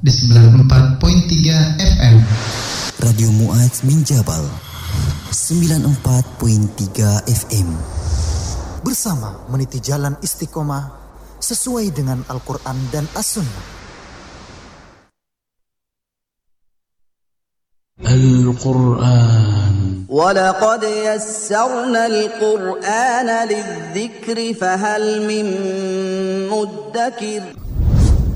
di 94.3 FM. Radio Mu'adz min Jabal 94.3 FM. Bersama meniti jalan istiqomah sesuai dengan Al-Quran dan As-Sunnah. Al-Quran. وَلَقَدْ يَسَّرْنَا الْقُرْآنَ لِلذِّكْرِ فَهَلْ مِن مُّدَّكِرٍ.